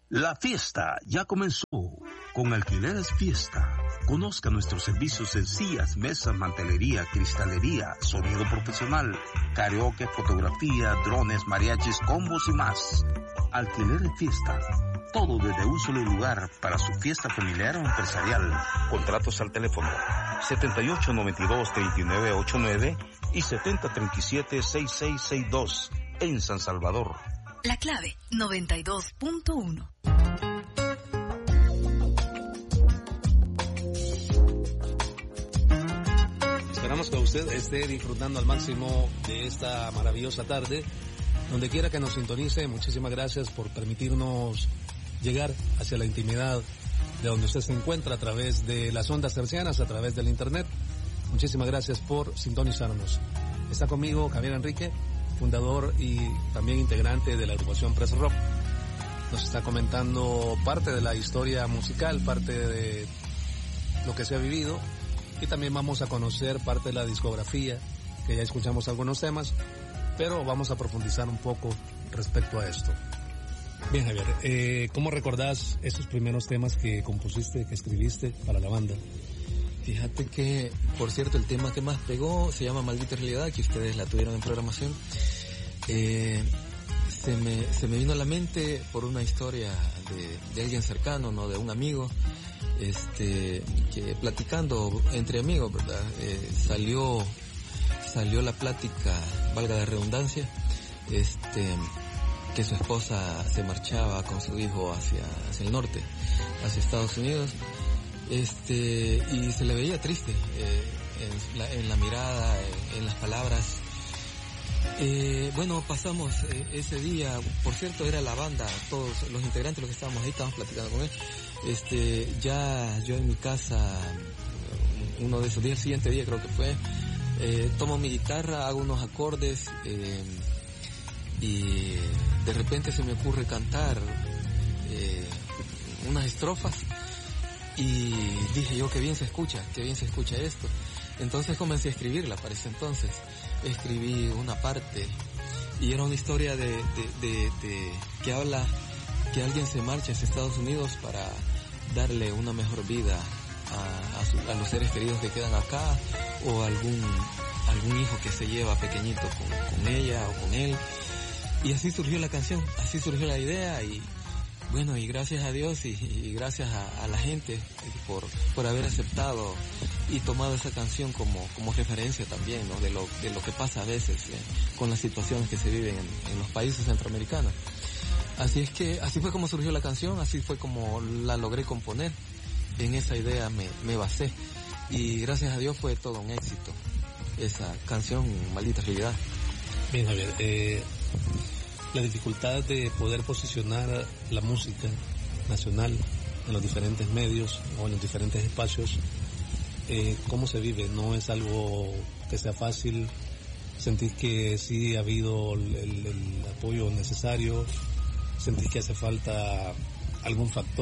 La fiesta ya comenzó. Con Alquileres Fiesta. Conozca nuestros servicios en sillas, mesas, mantelería, cristalería, sonido profesional, karaoke, fotografía, drones, mariachis, combos y más. Alquileres Fiesta. Todo desde un solo lugar para su fiesta familiar o empresarial. Contratos al teléfono 7892-3989 y 7037-6662 en San Salvador. La clave 92.1. Esperamos que usted esté disfrutando al máximo de esta maravillosa tarde. Donde quiera que nos sintonice, muchísimas gracias por permitirnos llegar hacia la intimidad de donde usted se encuentra a través de las ondas hercianas, a través del internet. Muchísimas gracias por sintonizarnos. Está conmigo Javier Enrique, fundador y también integrante de la agrupación Press Rock. Nos está comentando parte de la historia musical, parte de lo que se ha vivido, y también vamos a conocer parte de la discografía, que ya escuchamos algunos temas, pero vamos a profundizar un poco respecto a esto. Bien, Javier, ¿cómo recordás esos primeros temas que compusiste, que escribiste para la banda? Fíjate que, por cierto, el tema que más pegó se llama Maldita Realidad, que ustedes la tuvieron en programación. Se me vino a la mente por una historia de alguien cercano, ¿no? De un amigo, que platicando entre amigos, ¿verdad? Salió la plática, valga la redundancia, que su esposa se marchaba con su hijo hacia el norte, hacia Estados Unidos. Y se le veía triste en la mirada, en las palabras. Bueno, pasamos ese día, por cierto, era la banda, todos los integrantes los que estábamos ahí, estábamos platicando con él. Ya yo en mi casa, uno de esos días, el siguiente día creo que fue, tomo mi guitarra, hago unos acordes, y de repente se me ocurre cantar unas estrofas. Y dije yo, qué bien se escucha esto. Entonces comencé a escribirla para ese entonces. Escribí una parte y era una historia de que habla que alguien se marcha hacia Estados Unidos para darle una mejor vida a los seres queridos que quedan acá, o algún hijo que se lleva pequeñito con ella o con él. Y así surgió la canción, así surgió la idea. Y bueno, y gracias a Dios y gracias a la gente por haber aceptado y tomado esa canción como referencia también, ¿no? De lo que pasa a veces con las situaciones que se viven en los países centroamericanos. Así es que así fue como surgió la canción, así fue como la logré componer. En esa idea me basé y gracias a Dios fue todo un éxito esa canción, Maldita Realidad. Bien, Javier, la dificultad de poder posicionar la música nacional en los diferentes medios o en los diferentes espacios, ¿cómo se vive? ¿No es algo que sea fácil? ¿Sentís que sí ha habido el apoyo necesario? ¿Sentís que hace falta algún factor